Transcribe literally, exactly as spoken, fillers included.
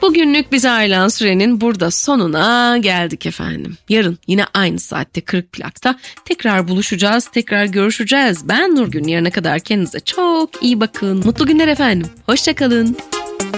Bugünlük bize ayrılan sürenin burada sonuna geldik efendim. Yarın yine aynı saatte kırk plakta tekrar buluşacağız, tekrar görüşeceğiz. Ben Nurgün, yarına kadar kendinize çok iyi bakın. Mutlu günler efendim. Hoşça kalın.